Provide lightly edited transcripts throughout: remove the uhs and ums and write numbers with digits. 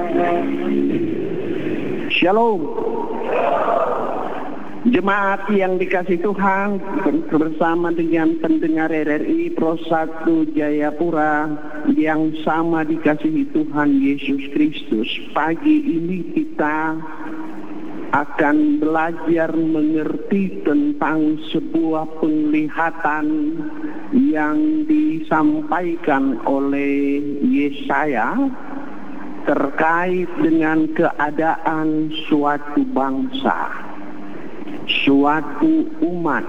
Shalom. Jemaat yang dikasih Tuhan, bersama dengan pendengar RRI Pro 1 Jayapura yang sama dikasihi Tuhan Yesus Kristus. Pagi ini kita akan belajar mengerti tentang sebuah penglihatan yang disampaikan oleh Yesaya terkait dengan keadaan suatu bangsa, suatu umat.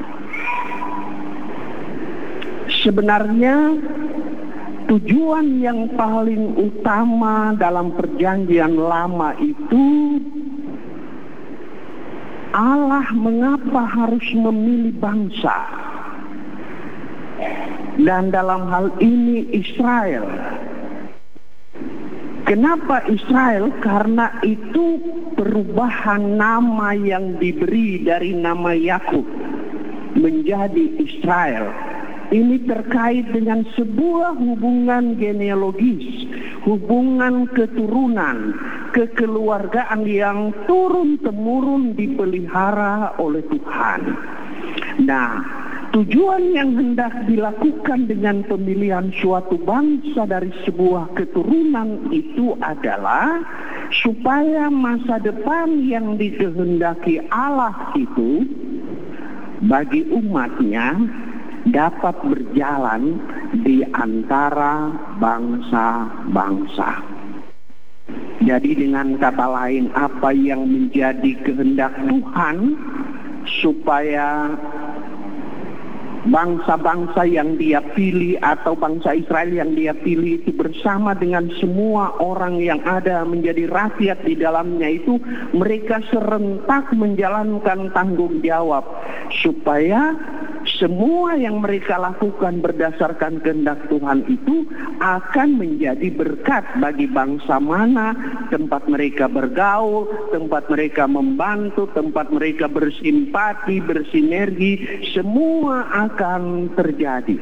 Sebenarnya tujuan yang paling utama dalam perjanjian lama itu, Allah mengapa harus memilih bangsa, dan dalam hal ini Israel. Kenapa Israel? Karena itu perubahan nama yang diberi dari nama Yakub menjadi Israel. Ini terkait dengan sebuah hubungan genealogis, hubungan keturunan, kekeluargaan yang turun-temurun dipelihara oleh Tuhan. Nah, tujuan yang hendak dilakukan dengan pemilihan suatu bangsa dari sebuah keturunan itu adalah supaya masa depan yang dikehendaki Allah itu bagi umatnya dapat berjalan di antara bangsa-bangsa. Jadi dengan kata lain, apa yang menjadi kehendak Tuhan supaya bangsa-bangsa yang dia pilih atau bangsa Israel yang dia pilih itu bersama dengan semua orang yang ada menjadi rakyat di dalamnya itu, mereka serentak menjalankan tanggung jawab supaya semua yang mereka lakukan berdasarkan kehendak Tuhan itu akan menjadi berkat bagi bangsa mana tempat mereka bergaul, tempat mereka membantu, tempat mereka bersimpati, bersinergi, semua akan terjadi.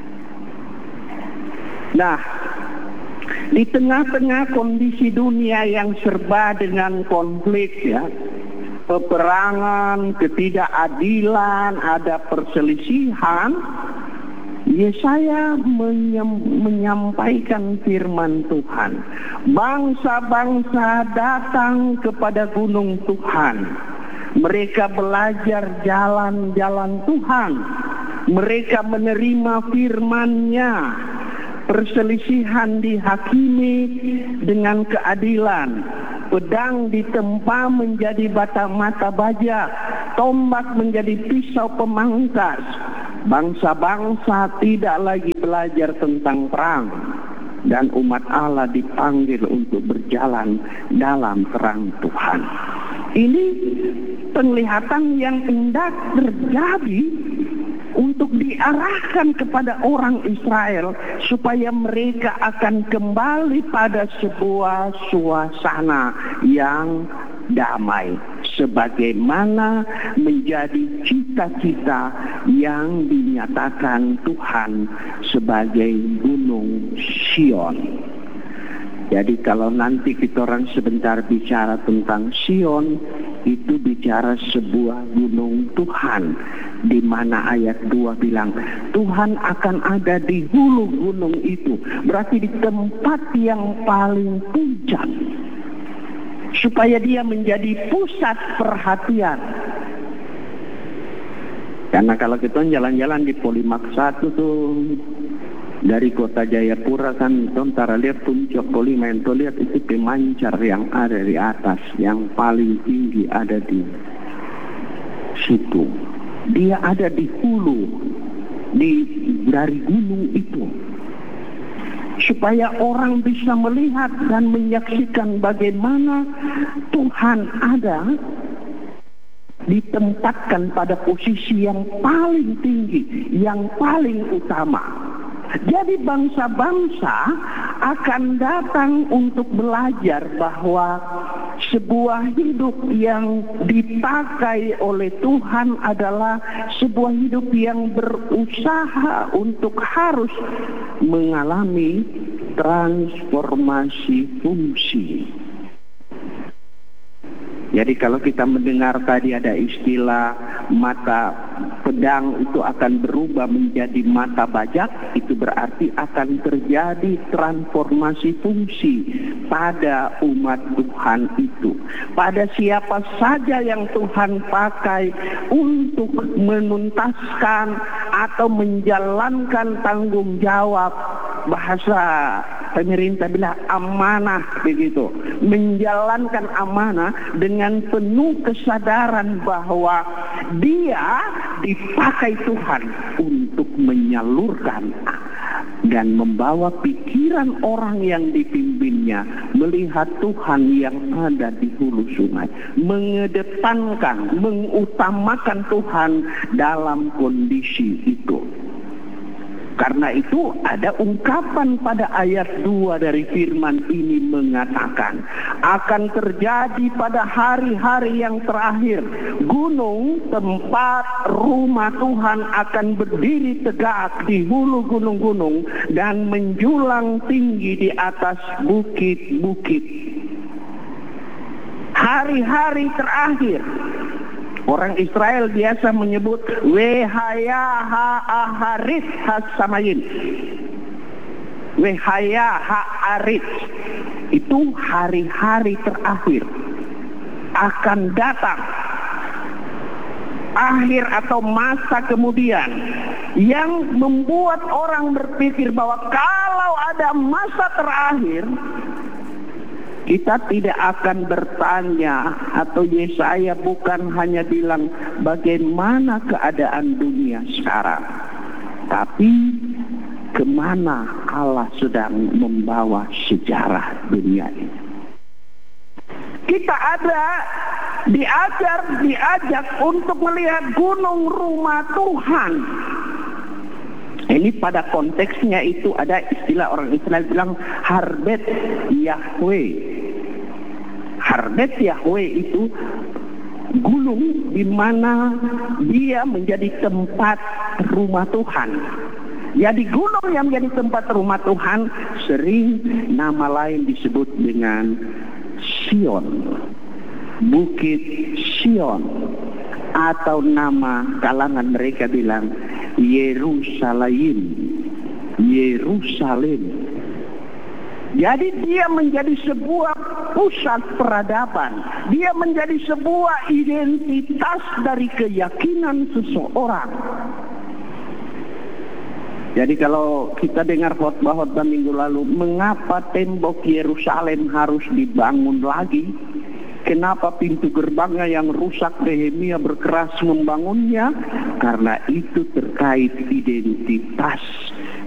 Nah, di tengah-tengah kondisi dunia yang serba dengan konflik, ya, peperangan, ketidakadilan, ada perselisihan, Yesaya menyampaikan firman Tuhan. Bangsa-bangsa datang kepada gunung Tuhan. Mereka belajar jalan-jalan Tuhan. Mereka menerima firman-Nya. Perselisihan dihakimi dengan keadilan. Pedang ditempa menjadi mata baja, tombak menjadi pisau pemangkas. Bangsa-bangsa tidak lagi belajar tentang perang, dan umat Allah dipanggil untuk berjalan dalam terang Tuhan. Ini penglihatan yang hendak terjadi untuk diarahkan kepada orang Israel supaya mereka akan kembali pada sebuah suasana yang damai, sebagaimana menjadi cita-cita yang dinyatakan Tuhan sebagai gunung Sion. Jadi kalau nanti kita orang sebentar bicara tentang Sion, itu bicara sebuah gunung Tuhan, di mana ayat 2 bilang Tuhan akan ada di hulu gunung itu, berarti di tempat yang paling puncak, supaya dia menjadi pusat perhatian. Karena kalau kita jalan-jalan di Polimak 1 tuh, dari kota Jayapura kan, antara lihat puncak Polima, itu lihat itu pemancar yang ada di atas, yang paling tinggi ada di situ. Dia ada di hulu, dari gunung itu, supaya orang bisa melihat dan menyaksikan bagaimana Tuhan ada ditempatkan pada posisi yang paling tinggi, yang paling utama. Jadi bangsa-bangsa akan datang untuk belajar bahwa sebuah hidup yang dipakai oleh Tuhan adalah sebuah hidup yang berusaha untuk harus mengalami transformasi fungsi. Jadi kalau kita mendengar tadi ada istilah mata pedang itu akan berubah menjadi mata bajak, itu berarti akan terjadi transformasi fungsi pada umat Tuhan itu. Pada siapa saja yang Tuhan pakai untuk menuntaskan atau menjalankan tanggung jawab, bahasa pemerintah bilang amanah begitu, menjalankan amanah dengan penuh kesadaran bahwa dia dipakai Tuhan untuk menyalurkan dan membawa pikiran orang yang dipimpinnya melihat Tuhan yang ada di hulu sungai, mengedepankan, mengutamakan Tuhan dalam kondisi itu. Karena itu ada ungkapan pada ayat 2 dari firman ini mengatakan, akan terjadi pada hari-hari yang terakhir, gunung tempat rumah Tuhan akan berdiri tegak di hulu gunung-gunung dan menjulang tinggi di atas bukit-bukit. Hari-hari terakhir. Orang Israel biasa menyebut Wehaya ha'aharit hasamayin. Wehaya ha'arit. Itu hari-hari terakhir akan datang. Akhir atau masa kemudian yang membuat orang berpikir bahwa kalau ada masa terakhir, kita tidak akan bertanya, atau Yesaya bukan hanya bilang bagaimana keadaan dunia sekarang, tapi kemana Allah sedang membawa sejarah dunia ini. Kita diajak untuk melihat gunung rumah Tuhan. Ini pada konteksnya itu ada istilah orang Israel bilang Harbet Yahweh. Harbet Yahweh itu gunung di mana dia menjadi tempat rumah Tuhan. Jadi gunung yang menjadi tempat rumah Tuhan sering nama lain disebut dengan Sion, Bukit Sion, atau nama kalangan mereka bilang Yerusalem. Jadi dia menjadi sebuah pusat peradaban. Dia menjadi sebuah identitas dari keyakinan seseorang. Jadi kalau kita dengar khotbah minggu lalu, mengapa tembok Yerusalem harus dibangun lagi? Kenapa pintu gerbangnya yang rusak Nehemia berkeras membangunnya? Karena itu terkait identitas